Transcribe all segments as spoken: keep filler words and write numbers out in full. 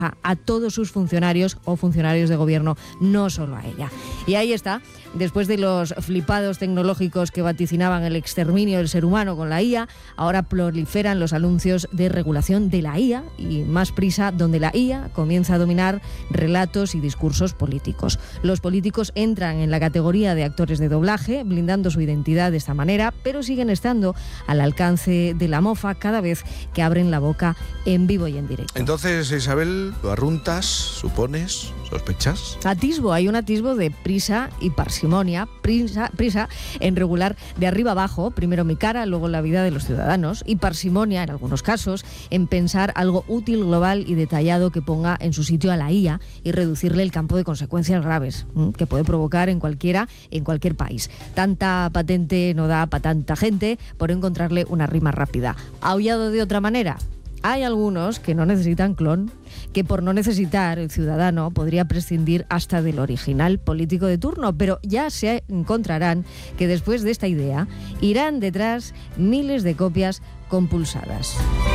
a todos sus funcionarios o funcionarios de gobierno, no solo a ella. Y ahí está, después de los flipados tecnológicos que vaticinaban el exterminio del ser humano con la I A, ahora proliferan los anuncios de regulación de la I A y más prisa donde la I A comienza a dominar relatos y discursos políticos. Los políticos entran en la categoría de actores de doblaje, blindando su identidad de esta manera, pero siguen estando al alcance de la mofa cada vez que abren la boca en vivo y en directo. Entonces, Isabel, ¿lo arruntas, supones, sospechas? Atisbo, hay un atisbo de prisa y parsimonia, prisa, prisa en regular de arriba abajo, primero mi cara, luego la vida de los ciudadanos, y parsimonia, en algunos casos, en pensar algo útil, global y detallado que ponga en su sitio a la I A y reducirle el campo de consecuencias graves ¿m? que puede provocar en cualquiera, en cualquier país. Tanta patente no da para tanta gente por encontrarle una rima rápida. ¿Aullado de otra manera? Hay algunos que no necesitan clon, que por no necesitar el ciudadano podría prescindir hasta del original político de turno, pero ya se encontrarán que después de esta idea irán detrás miles de copias compulsadas.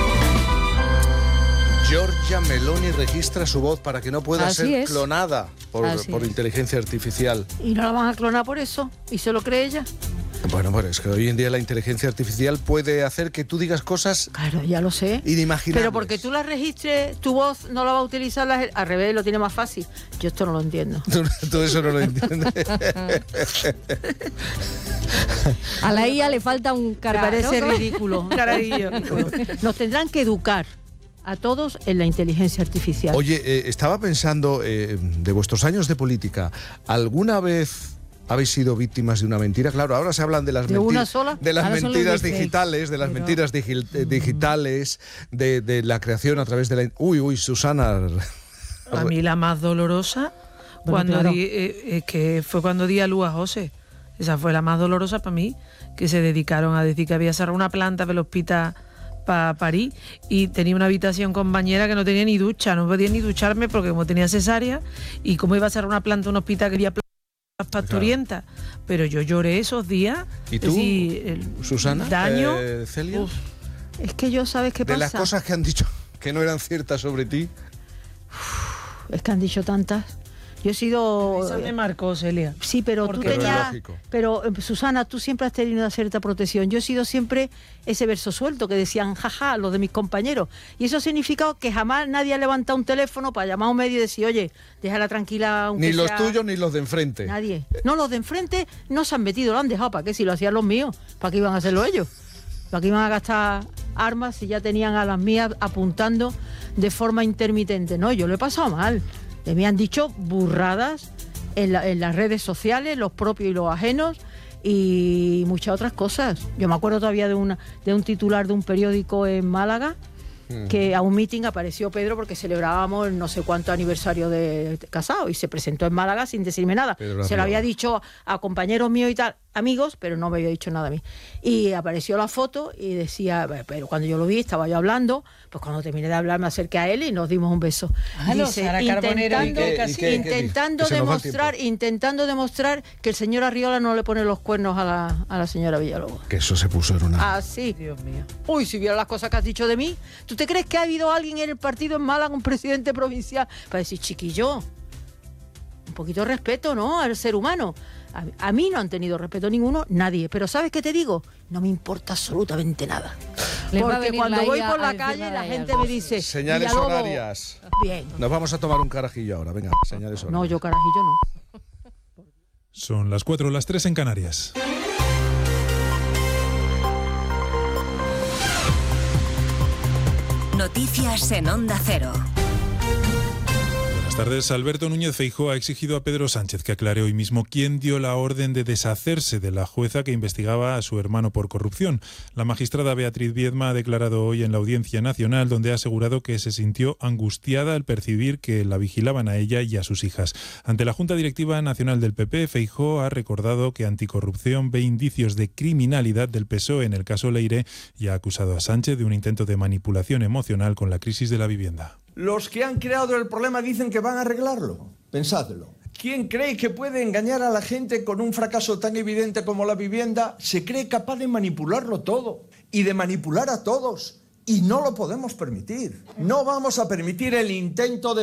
Giorgia Meloni registra su voz para que no pueda Así ser es. clonada por, por es. inteligencia artificial. ¿Y no la van a clonar por eso? ¿Y se lo cree ella? Bueno, bueno, es que hoy en día la inteligencia artificial puede hacer que tú digas cosas Claro, ya lo sé. inimaginables. Pero porque tú la registres, tu voz no la va a utilizar, la, al revés, lo tiene más fácil. Yo esto no lo entiendo. Tú, tú eso no lo entiendes. A la I A le falta un Me cara, parece ¿no? ridículo. Carajillo. Nos tendrán que educar a todos en la inteligencia artificial. Oye, eh, estaba pensando, eh, de vuestros años de política, ¿alguna vez habéis sido víctimas de una mentira? Claro, ahora se hablan de las, ¿De menti- una sola? de las Ahora son los mentiras deepfakes, digitales, de las pero- mentiras digi- eh, digitales, de, de la creación a través de la... Uy, uy, Susana... A mí la más dolorosa Bueno, cuando claro. di, eh, eh, que fue cuando di a luz a José. Esa fue la más dolorosa para mí, que se dedicaron a decir que había cerrado una planta del hospital para París y tenía una habitación con bañera que no tenía ni ducha, no podía ni ducharme porque como tenía cesárea y como iba a cerrar una planta un hospital que había plantas parturientas. Pero yo lloré esos días. ¿Y tú, decir, el Susana? Daño. Eh, ¿Celia? Uf. Es que yo, ¿sabes qué De pasa? las cosas que han dicho que no eran ciertas sobre ti. Es que han dicho tantas. Yo he sido... Esa me marcó, Celia. Sí, pero tú Porque- Pero es tenías... lógico. Pero, eh, Susana, tú siempre has tenido una cierta protección. Yo he sido siempre ese verso suelto que decían, jaja, los de mis compañeros. Y eso ha significado que jamás nadie ha levantado un teléfono para llamar a un medio y decir, oye, déjala tranquila. Aunque Ni los sea- tuyos ni los de enfrente. Nadie. No, los de enfrente no se han metido, lo han dejado. ¿Para qué? Si lo hacían los míos, ¿para qué iban a hacerlo ellos? ¿Para qué iban a gastar armas si ya tenían a las mías apuntando de forma intermitente? No, yo lo he pasado mal. Eh, Me han dicho burradas en, la- en las redes sociales, los propios y los ajenos, y muchas otras cosas. Yo me acuerdo todavía de, una, de un titular de un periódico en Málaga, que a un meeting apareció Pedro porque celebrábamos el no sé cuánto aniversario de casado y se presentó en Málaga sin decirme nada. Pedro Se lo había Arriola. dicho a compañeros míos y tal, amigos, pero no me había dicho nada a mí. Y apareció la foto y decía, pero cuando yo lo vi, estaba yo hablando, pues cuando terminé de hablar me acerqué a él y nos dimos un beso. Ah, no, Sara Carbonero y intentando, qué- y qué- intentando que se nos va el demostrar, tiempo. intentando demostrar que el señor Arriola no le pone los cuernos a la, a la señora Villalobos. Que eso se puso en una... Así. Dios mío. Uy, si vieron las cosas que has dicho de mí, ¿tú te crees que ha habido alguien en el partido en Málaga, un presidente provincial, para decir, chiquillo, un poquito de respeto, ¿no?, al ser humano? A, a mí no han tenido respeto ninguno, nadie. Pero ¿sabes qué te digo? No me importa absolutamente nada. Les va a Porque venir cuando la voy I A por a la decir calle, nada la de gente ellas. me dice, Señales Villalobos. horarias. Bien. Nos vamos a tomar un carajillo ahora, venga, señales horarias. No, yo carajillo no. Son las cuatro, las tres en Canarias. Noticias en Onda Cero. Buenas tardes. Alberto Núñez Feijóo ha exigido a Pedro Sánchez que aclare hoy mismo quién dio la orden de deshacerse de la jueza que investigaba a su hermano por corrupción. La magistrada Beatriz Viedma ha declarado hoy en la Audiencia Nacional, donde ha asegurado que se sintió angustiada al percibir que la vigilaban a ella y a sus hijas. Ante la Junta Directiva Nacional del P P, Feijóo ha recordado que Anticorrupción ve indicios de criminalidad del P S O E en el caso Leire y ha acusado a Sánchez de un intento de manipulación emocional con la crisis de la vivienda. Los que han creado el problema dicen que van a arreglarlo. Pensadlo. ¿Quién cree que puede engañar a la gente con un fracaso tan evidente como la vivienda? Se cree capaz de manipularlo todo y de manipular a todos. Y no lo podemos permitir. No vamos a permitir el intento de